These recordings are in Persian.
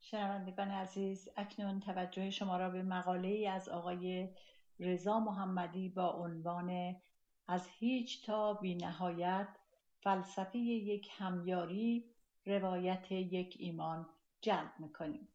شنوندگان عزیز، اکنون توجه شما را به مقاله‌ای از آقای رضا محمدی با عنوان از هیچ تا بی‌نهایت، فلسفه یک همیاری، روایت یک ایمان جلب می‌کنیم.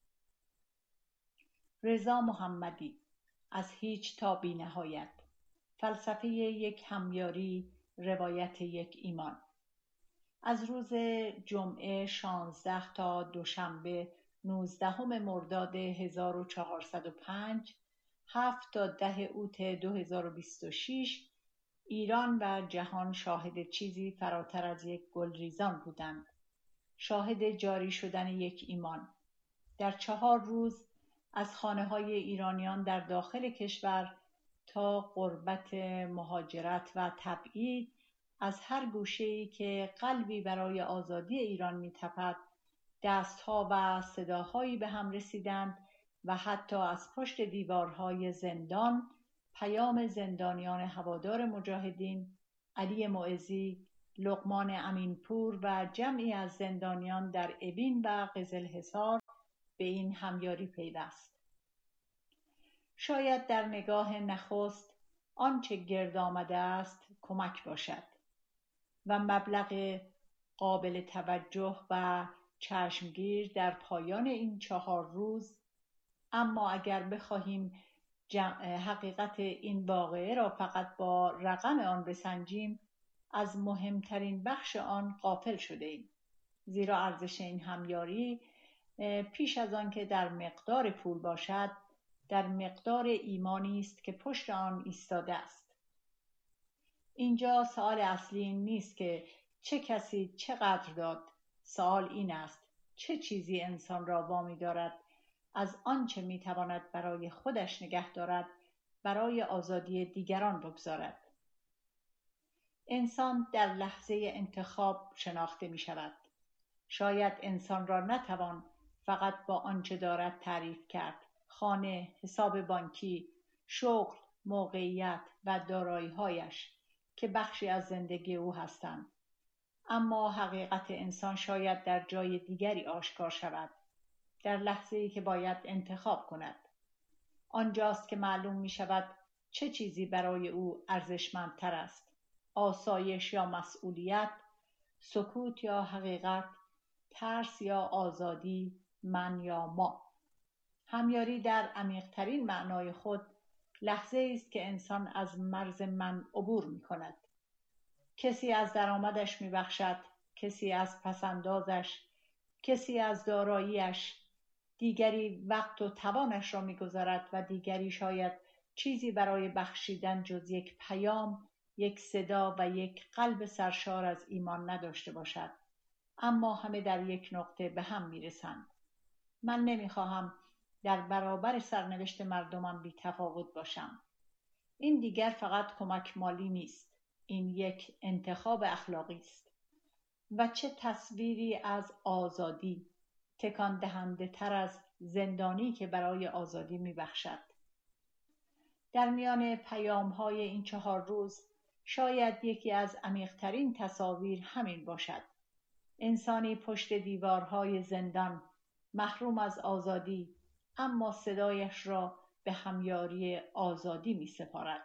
رضا محمدی، از هیچ تا بی‌نهایت، فلسفه یک همیاری، روایت یک ایمان. از روز جمعه 16 تا دوشنبه 19 مرداد 1405، 7 تا 10 اوت 2026، ایران و جهان شاهد چیزی فراتر از یک گلریزان بودند. شاهد جاری شدن یک ایمان. در 4 روز از خانه‌های ایرانیان در داخل کشور تا غربت، مهاجرت و تبعید، از هر گوشه‌ای که قلبی برای آزادی ایران می‌تپد، دست‌ها و صداهایی به هم رسیدند و حتی از پشت دیوارهای زندان پیام زندانیان هوادار مجاهدین، علی معزی، لقمان امینپور و جمعی از زندانیان در اوین و قزلحصار به این همیاری پیوست. شاید در نگاه نخست آنچه گرد آمده است کمک باشد و مبلغ قابل توجه و چشمگیر در پایان این 4 روز. اما اگر بخواهیم حقیقت این واقعه را فقط با رقم آن بسنجیم، از مهمترین بخش آن غافل شده ایم. زیرا ارزش این همیاری پیش از آن که در مقدار پول باشد، در مقدار ایمانی است که پشت آن ایستاده است. اینجا سوال اصلی این نیست که چه کسی چقدر داد. سوال این است چه چیزی انسان را وامی دارد از آنچه میتواند برای خودش نگه دارد برای آزادی دیگران بگذارد. انسان در لحظه انتخاب شناخته می شود. شاید انسان را نتوان فقط با آنچه دارد تعریف کرد: خانه، حساب بانکی، شغل، موقعیت و دارایی‌هایش که بخشی از زندگی او هستند. اما حقیقت انسان شاید در جای دیگری آشکار شود، در لحظه‌ای که باید انتخاب کند. آنجاست که معلوم می شود چه چیزی برای او ارزشمندتر است: آسایش یا مسئولیت، سکوت یا حقیقت، ترس یا آزادی، من یا ما. همیاری در عمیق‌ترین معنای خود لحظه‌ای است که انسان از مرز من عبور می‌کند. کسی از درآمدش می‌بخشد، کسی از پس‌اندازش، کسی از دارایی‌اش، دیگری وقت و توانش را می‌گذارد و دیگری شاید چیزی برای بخشیدن جز یک پیام، یک صدا و یک قلب سرشار از ایمان نداشته باشد. اما همه در یک نقطه به هم می‌رسند. من نمی‌خواهم در برابر سرنوشت مردمم بی تفاوت باشم. این دیگر فقط کمک مالی نیست. این یک انتخاب اخلاقی است. و چه تصویری از آزادی، تکان دهنده تر از زندانی که برای آزادی می‌بخشد. در میان پیام‌های این 4 روز شاید یکی از عمیق‌ترین تصاویر همین باشد: انسانی پشت دیوارهای زندان، محروم از آزادی، اما صدایش را به همیاری آزادی می سپارد.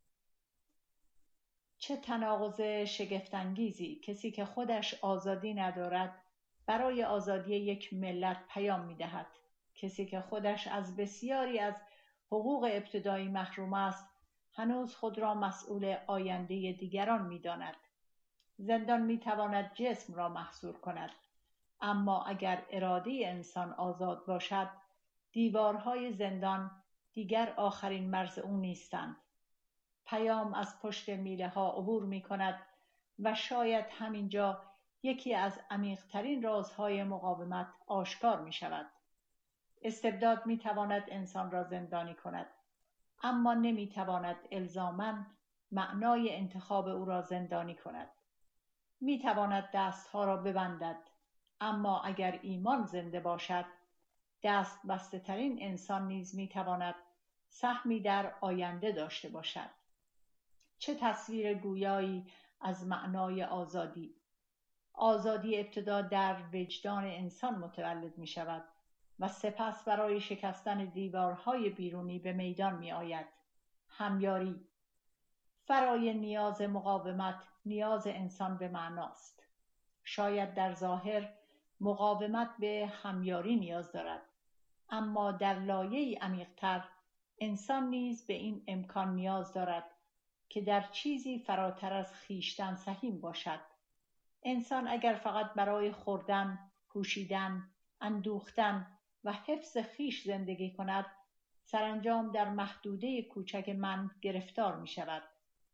چه تناقض شگفت‌انگیزی! کسی که خودش آزادی ندارد برای آزادی یک ملت پیام می دهد. کسی که خودش از بسیاری از حقوق ابتدایی محروم است هنوز خود را مسئول آینده دیگران می داند. زندان می تواند جسم را محصور کند، اما اگر اراده انسان آزاد باشد، دیوارهای زندان دیگر آخرین مرز او نیستند. پیام از پشت میله ها عبور می کند و شاید همینجا یکی از عمیق‌ترین رازهای مقاومت آشکار می شود. استبداد می تواند انسان را زندانی کند، اما نمی تواند الزاماً معنای انتخاب او را زندانی کند. می تواند دستها را ببندد، اما اگر ایمان زنده باشد، دست بسته ترین انسان نیز می تواند سهمی در آینده داشته باشد. چه تصویر گویایی از معنای آزادی! آزادی ابتدا در وجدان انسان متولد می شود و سپس برای شکستن دیوارهای بیرونی به میدان می آید. همیاری. فرای نیاز مقاومت نیاز انسان به معناست. شاید در ظاهر مقاومت به همیاری نیاز دارد، اما در لایه‌ای عمیق‌تر انسان نیز به این امکان نیاز دارد که در چیزی فراتر از خویشتن سهیم باشد. انسان اگر فقط برای خوردن، پوشیدن، اندوختن و حفظ خویش زندگی کند، سرانجام در محدوده کوچک من گرفتار می شود.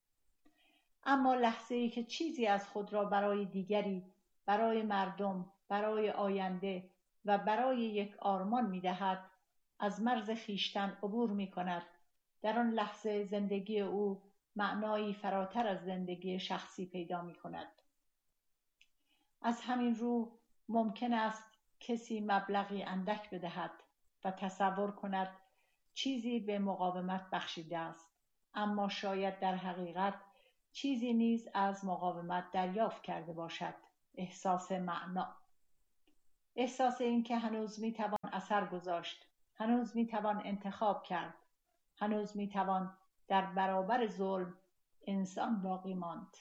اما لحظه‌ای که چیزی از خود را برای دیگری، برای مردم، برای آینده و برای یک آرمان می دهد، از مرز خویشتن عبور می کند. در آن لحظه زندگی او معنایی فراتر از زندگی شخصی پیدا می کند. از همین رو ممکن است کسی مبلغی اندک بدهد و تصور کند چیزی به مقاومت بخشیده است، اما شاید در حقیقت چیزی نیز از مقاومت دریافت کرده باشد. احساس معنا، احساس این که هنوز میتوان اثر گذاشت، هنوز میتوان انتخاب کرد، هنوز میتوان در برابر ظلم انسان باقی ماند،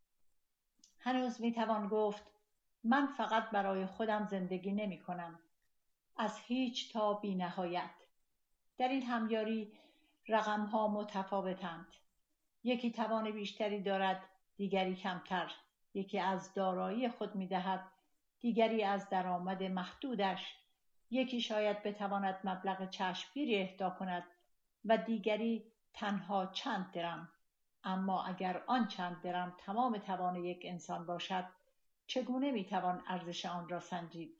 هنوز میتوان گفت من فقط برای خودم زندگی نمی کنم، از هیچ تا بی نهایت. در این همیاری رقم‌ها متفاوتند. یکی توان بیشتری دارد، دیگری کمتر. یکی از دارایی خود می‌دهد، دیگری از درآمد محدودش. یکی شاید بتواند مبلغ چشمگیری اهدا کند و دیگری تنها چند درم. اما اگر آن چند درم تمام توان یک انسان باشد، چگونه می‌توان ارزش آن را سنجید؟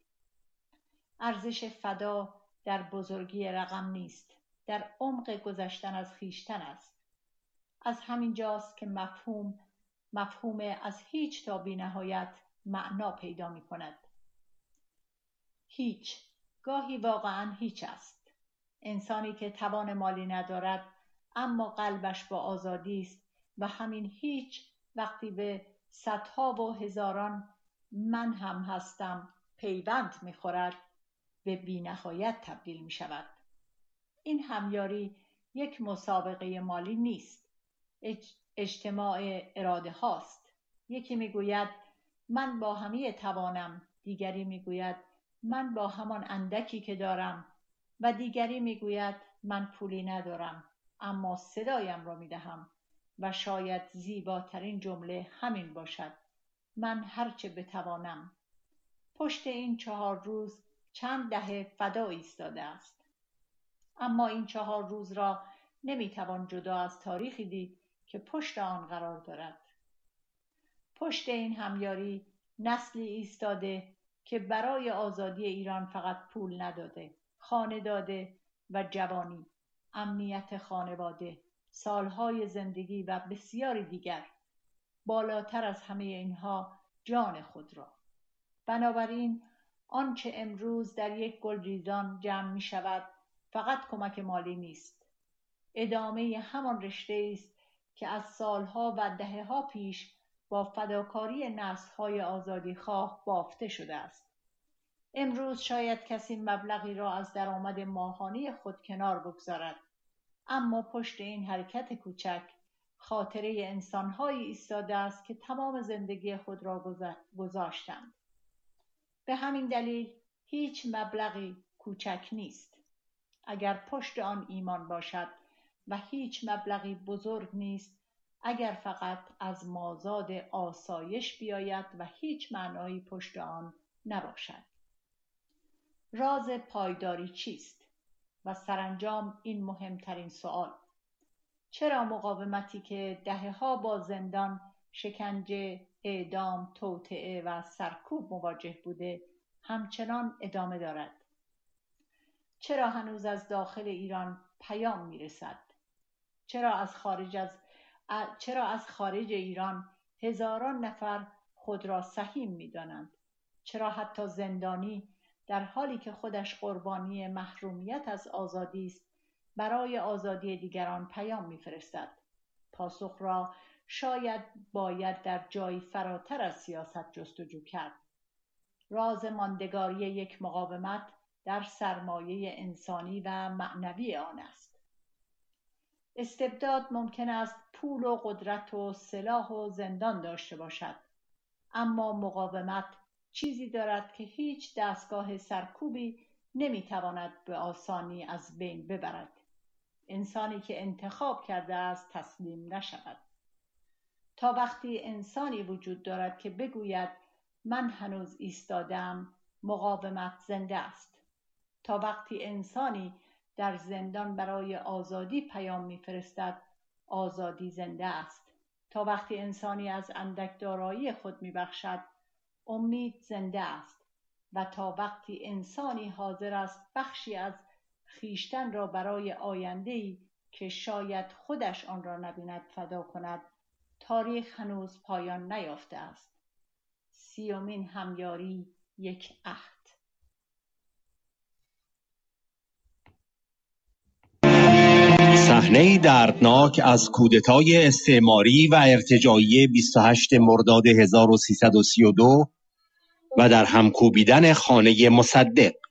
ارزش فدا در بزرگی رقم نیست، در عمق گذشتن از خویشتن است. از همین جاست که مفهوم از هیچ تا بی نهایت معنا پیدا می کند. هیچ، گاهی واقعاً هیچ است. انسانی که توان مالی ندارد اما قلبش با آزادی است و همین هیچ وقتی به صدها و هزاران من هم هستم پیوند می خورد، به بی نهایت تبدیل می شود. این همیاری یک مسابقه مالی نیست، اجتماع اراده هاست. یکی میگوید من با همه توانم، دیگری میگوید من با همان اندکی که دارم و دیگری میگوید من پولی ندارم اما صدایم را میدهم و شاید زیباترین جمله همین باشد: من هرچه بتوانم. پشت این 4 روز چند دهه فدا ایستاده است، اما این 4 روز را نمیتوان جدا از تاریخی دید که پشت آن قرار دارد. پشت این همیاری نسلی ایستاده که برای آزادی ایران فقط پول نداده، خانه داده و جوانی، امنیت خانواده، سالهای زندگی و بسیاری دیگر. بالاتر از همه اینها جان خود را. بنابراین آنچه امروز در یک گلریزان جمع می شود فقط کمک مالی نیست. ادامه همان رشته است که از سالها و دهه‌ها پیش با فداکاری نسل‌های آزادیخواه بافته شده است. امروز شاید کسی مبلغی را از درآمد ماهانه خود کنار بگذارد، اما پشت این حرکت کوچک خاطره انسان‌هایی ایستاده است که تمام زندگی خود را گذاشتند. به همین دلیل هیچ مبلغی کوچک نیست اگر پشت آن ایمان باشد و هیچ مبلغی بزرگ نیست اگر فقط از مازاد آسایش بیاید و هیچ معنایی پشت آن نباشد. راز پایداری چیست؟ و سرانجام این مهمترین سوال: چرا مقاومتی که دهه‌ها با زندان، شکنجه، اعدام، توطئه و سرکوب مواجه بوده همچنان ادامه دارد؟ چرا هنوز از داخل ایران پیام میرسد؟ چرا از خارج ایران هزاران نفر خود را سهیم می‌دانند؟ چرا حتی زندانی در حالی که خودش قربانی محرومیت از آزادی است برای آزادی دیگران پیام می‌فرستد؟ پاسخ را شاید باید در جایی فراتر از سیاست جستجو کرد. راز ماندگاری یک مقاومت در سرمایه انسانی و معنوی آن است. استبداد ممکن است پول و قدرت و سلاح و زندان داشته باشد، اما مقاومت چیزی دارد که هیچ دستگاه سرکوبی نمیتواند به آسانی از بین ببرد. انسانی که انتخاب کرده است تسلیم نشود. تا وقتی انسانی وجود دارد که بگوید من هنوز ایستادم، مقاومت زنده است. تا وقتی انسانی در زندان برای آزادی پیام میفرستد، آزادی زنده است. تا وقتی انسانی از اندک دارایی خود میبخشد، امید زنده است. و تا وقتی انسانی حاضر است بخشی از خویشتن را برای آینده‌ای که شاید خودش آن را نبیند فدا کند، تاریخ هنوز پایان نیافته است. 30مین همیاری، یک عهد. صحنه‌ای دردناک از کودتای استعماری و ارتجاعی 28 مرداد 1332 و در هم کوبیدن خانه مصدق.